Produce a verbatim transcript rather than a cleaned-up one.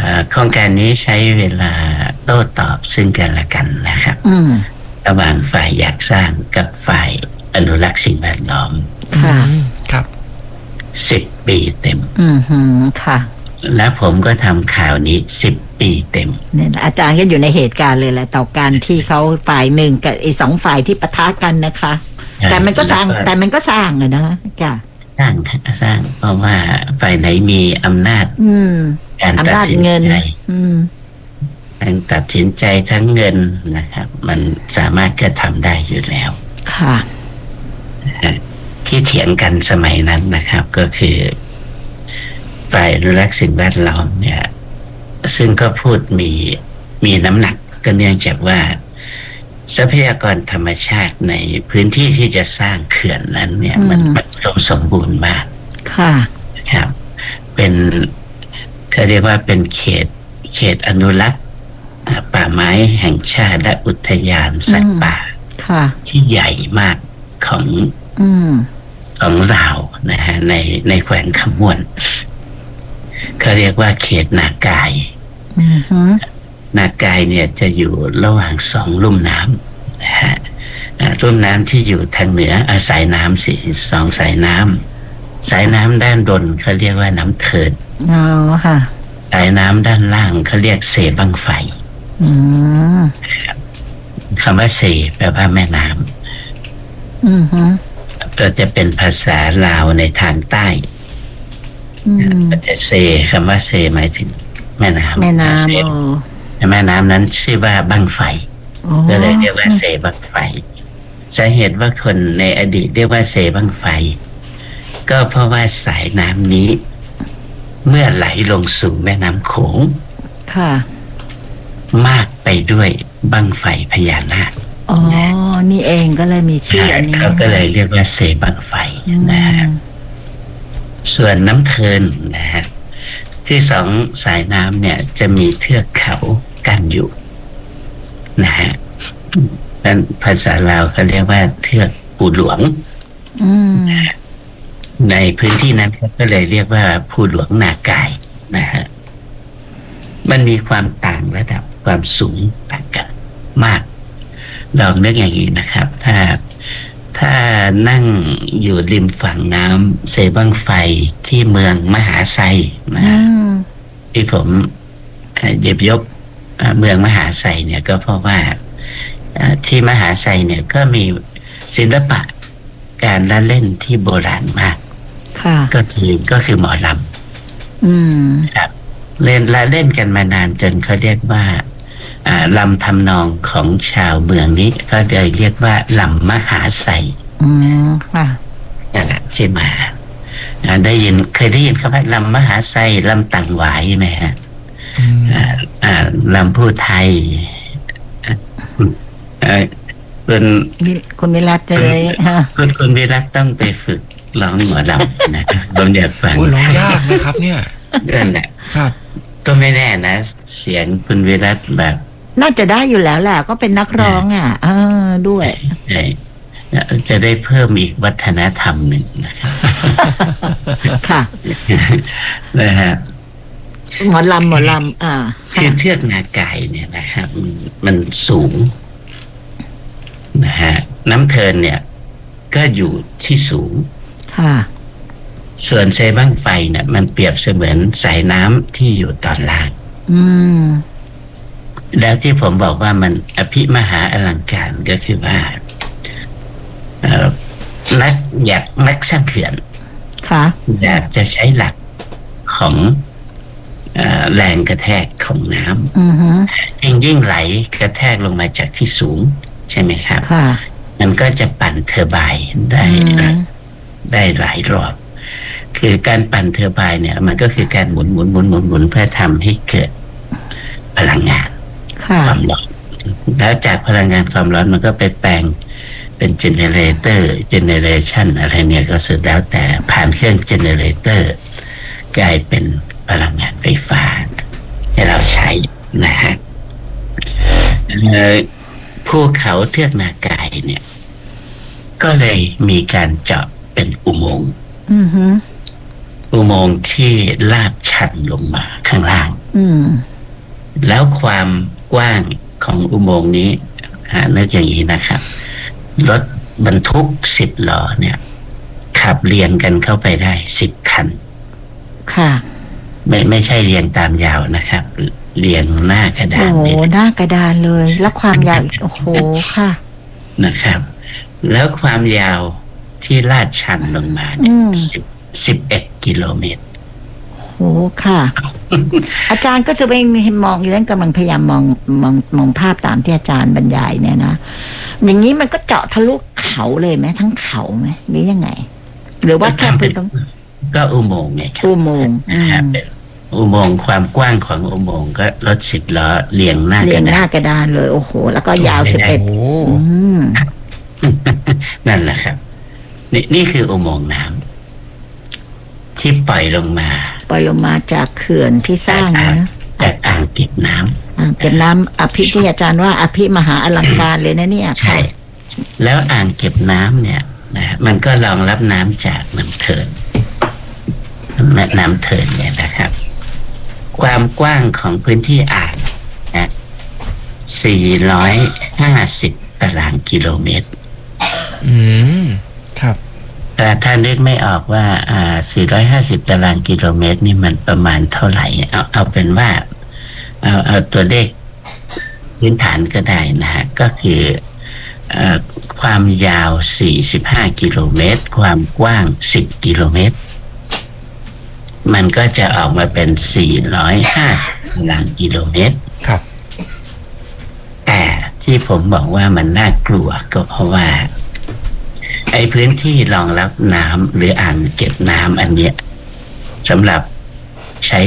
โครงการนี้ใช้เวลาโต้ตอบซึ่งกันและกันนะครับระหว่างฝ่ายอยากสร้างกับฝ่ายอนุรักษ์สิ่งแวดล้อมค่ะครับสิบปีเต็มอือหือค่ะและผมก็ทำข่าวนี้สิบปีเต็มเนี่ยอาจารย์ก็อยู่ในเหตุการณ์เลยแหละต่อการที่เขาฝ่ายหนึ่งกับไอ้สองฝ่ายที่ปะทะกันนะคะแต่มันก็สร้างแต่มันก็สร้างเลยนะจ้ะสร้างสร้างเพราะว่าฝ่ายไหนมีอำนาจการตัดสินใจการตัดสินใจทั้งเงินนะครับมันสามารถกระทำได้อยู่แล้วค่ะที่เถียงกันสมัยนั้นนะครับก็คือฝ่ายอนุรักษ์สิ่งแวดล้อมเนี่ยซึ่งก็พูดมีมีน้ำหนักก็เนื่องจากว่าทรัพยากรธรรมชาติในพื้นที่ที่จะสร้างเขื่อนนั้นเนี่ยมันมันอุดมสมบูรณ์มากค่ะครับเป็นเขาเรียกว่าเป็นเขตเขตอนุรักษ์ป่าไม้แห่งชาติและอุทยานสัตว์ป่าที่ใหญ่มากของของลาวนะฮะในในแขวงขมวนเขาเรียกว่าเขตนากายนากายเนี่ยจะอยู่ระหว่างสองลุ่มน้ำนะฮะลุ่มน้ำที่อยู่ทางเหนืออาศัยน้ำสี่สองสายน้ำสายน้ำด้านบนเขาเรียกว่าน้ำเทินอ๋อค่ะสายน้ำด้านล่างเขาเรียกเสบังไฟคำว่าเสแปลว่าแม่น้ำก็จะเป็นภาษาลาวในทางใต้ก็จะเซคำว่าเซหมายถึงแม่น้ำแม่น้ำแม่น้ำนั้นชื่อว่าบังไฟก็เลยเรียกว่าเสบังไฟสาเหตุว่าคนในอดีตเรียกว่าเสบังไฟก็เพราะว่าสายน้ำนี้เมื่อไหลลงสู่แม่น้ำโขงค่ะมากไปด้วยบังไฟพญานาคอ๋อนี่เองก็เลยมีชื่อนี้เขาก็เลยเรียกว่าเสบังไฟนะฮะส่วนน้ำเทินนะฮะที่สองสายน้ำเนี่ยจะมีเทือกเขากั้นอยู่นะฮะเป็นภาษาลาวเขาเรียกว่าเทือกภูหลวงในพื้นที่นั้นก็เลยเรียกว่าภูหลวงนากายนะฮะมันมีความต่างระดับความสูงต่างกันมากลองนึกอย่างนี้นะครับถ้าถ้านั่งอยู่ริมฝั่งน้ำเสบังไฟที่เมืองมหาไซนะที่ผมเย็บยกเมืองมหาไซเนี่ยก็เพราะว่าที่มหาไซเนี่ยก็มีศิลปะการละเล่นที่โบราณมากก็คือก็คือหมอลำครับเล่นละเล่นกันมานานจนเขาเรียกว่าลำทำนองของชาวเมืองนี้ก็เลยเรียกว่าลำมหาไซอืมค่ะนั่นแหละที่มาได้ยินเคยได้ยินคำว่าลำมหาไซลำต่างหวายไหมฮะลำพูไทยคุณคุณวิรัตเลยคุณคุณวิรัตต้องไปฝึกร้องหมอลำนะผมอยากฟังร้องยากนะครับเนี่ยนั่นแหละครับก็ไม่แน่นะเสียงคุณวิรัตแบบน่าจะได้อยู่แล้วแหละก็เป็นนักร้องอ่ะเออด้วยใช่จะได้เพิ่มอีกวัฒนธรรมหนึ่งนะครับค่ะนะฮะหมอลำหมอลำอ่าคือเทือกนาไก่เนี่ยนะครับมันสูงนะฮะน้ำเทินเนี่ยก็อยู่ที่สูงค่ะส่วนเซบังไฟเนี่ยมันเปรียบเสมือนสายน้ำที่อยู่ตอนล่างอืมแล้วที่ผมบอกว่ามันอภิมหาอลังการก็คือว่านักอยากนักสร้างเขื่อนค่ะอยากจะใช้หลักของแรงกระแทกของน้ำยิ่งยิ่งไหลกระแทกลงมาจากที่สูงใช่ไหมครับค่ะมันก็จะปั่นเทอร์ไบน์ได้ได้หลายรอบคือการปั่นเทอร์ไบน์เนี่ยมันก็คือการหมุนหมุนหมุนหมุนหมุนเพื่อทำให้เกิดพลังงานความร้อนแล้วจากพลังงานความร้อนมันก็ไปแปลงเป็นเจเนเรเตอร์เจเนเรชันอะไรเนี่ยก็สุดแล้วแต่ผ่านเครื่องเจเนเรเตอร์กลายเป็นพลังงานไฟฟ้าที่เราใช้นะฮะภูเขาเทือกนากายเนี่ยก็เลยมีการเจาะเป็นอุโมงค์อุโมงค์ที่ลาดชันชันลงมาข้างล่างอืมแล้วความกว้างของอุโมงค์นี้หานึกอย่างนี้นะครับ รถบรรทุกสิบล้อเนี่ย ขับเรียงกันเข้าไปได้สิบคันค่ะไม่ไม่ใช่เรียงตามยาวนะครับ เรียงหน้ากระดาโอ้นโหเนี่ยหน้ากระดานเลย แล้วความยาวอีกโอ้โห ค่ะนะครับ แล้วความยาวที่ลาดชันลงมาเนี่อืยมสิบสิบเอ็ดกิโลเมตรโอ้ค่ะ อาจารย์ก็จะไปมองอยู่นั้นกำลังพยายามมองมองมองภาพตามที่อาจารย์บรรยายเนี่ยนะ อย่างนี้มันก็เจาะทะลุเขาเลยไหมทั้งเขาไหมหรือยังไง หรือว่าแค่เป็นตรงก็อุโมงค์ไงครับอุโมงค์อืนะครับมเป็นอุโมงค์ความกว้างของอุโมงค์ก็รถสิบล้อเรียงหน้าเรีกยงระหดาน้าน กระดานเลย โอ้โห แล้วก็ยาวสิบเอ็ดโอ้อืมนั่นแหละครับ นี่นี่คืออุโมงค์น้ำที่ปล่อยลงมาปล่อยลงมาจากเขื่อนที่สร้างนะจากอ่างเก็บน้ำอ่างเก็บน้ำอภิที่อาจารย์ว่าอภิมหาอลังการเลยนะเนี่ยใช่ แล้วอ่างเก็บน้ำเนี่ยนะมันก็รองรับน้ำจากน้ำเทินแม่น้ำเทินเนี่ยนะครับ ความกว้างของพื้นที่อ่างนะสี่ร้อยห้าสิบตารางกิโลเมตรอืม ครับแต่ถ้านึกไม่ออกว่า อ่า สี่ร้อยห้าสิบตารางกิโลเมตรนี่มันประมาณเท่าไหร่ เอา เอาเป็นว่า เอา เอาตัวเลขพื้นฐานก็ได้นะฮะ ก็คือเอ่อความยาว สี่สิบห้ากิโลเมตร ความกว้าง สิบกิโลเมตร มันก็จะออกมาเป็น สี่ร้อยห้าสิบตารางกิโลเมตรครับแต่ที่ผมบอกว่ามันน่ากลัวก็เพราะว่า ไอ้พื้นที่รองรับน้ำหรืออ่างเก็บน้ำอันเนี้ยสำหรับใช้